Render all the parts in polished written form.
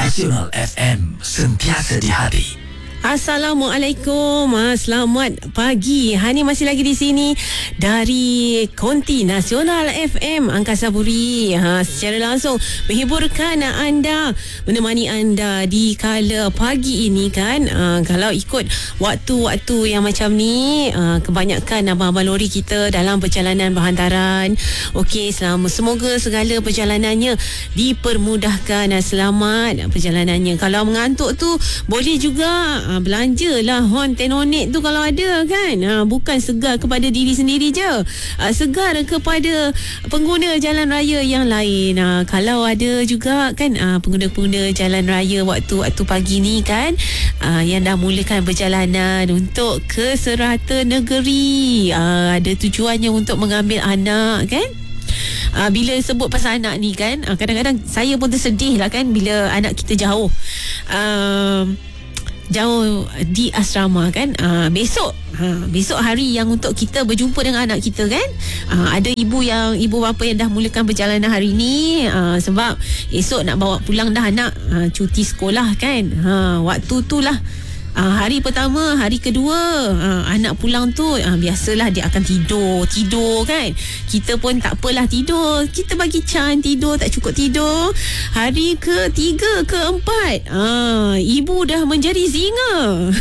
Nasional FM, sentiasa di hati. Assalamualaikum. Selamat pagi. Hani masih lagi di sini dari Konti Nasional FM Angkasa Puri. Secara langsung menghiburkan anda, menemani anda di kala pagi ini kan. Kalau ikut waktu-waktu yang macam ni, kebanyakan abang-abang lori kita dalam perjalanan berhantaran. Okey, semoga segala perjalanannya dipermudahkan dan selamat perjalanannya. Kalau mengantuk tu boleh juga belanja lah hon tenonet tu kalau ada kan. Bukan segar kepada diri sendiri je, segar kepada pengguna jalan raya yang lain. Kalau ada juga kan pengguna-pengguna jalan raya waktu pagi ni kan, yang dah mulakan perjalanan untuk ke serata negeri, ada tujuannya untuk mengambil anak kan. Bila sebut pasal anak ni kan, kadang-kadang saya pun tersedih lah kan bila anak kita jauh di asrama kan. Besok hari yang untuk kita berjumpa dengan anak kita kan. Ada ibu bapa yang dah mulakan perjalanan hari ni, sebab esok nak bawa pulang dah anak cuti sekolah kan. Waktu tu lah hari pertama, hari kedua anak pulang tu, biasalah dia akan tidur kan. Kita pun tak apalah tidur, kita bagi can tidur, tak cukup tidur. Hari ketiga, keempat, ibu dah menjadi singa.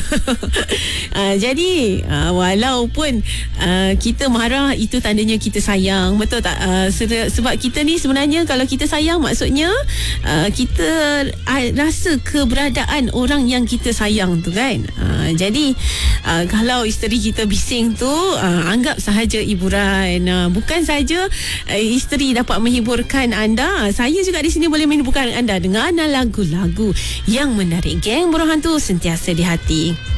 Jadi walaupun kita marah, itu tandanya kita sayang, betul tak? Sebab kita ni sebenarnya kalau kita sayang, maksudnya kita rasa keberadaan orang yang kita sayang tu kan. Jadi kalau isteri kita bising tu, anggap sahaja hiburan. Bukan saja isteri dapat menghiburkan anda, saya juga di sini boleh menghiburkan anda dengan lagu-lagu yang menarik. Geng Buruh Hantu sentiasa di hati.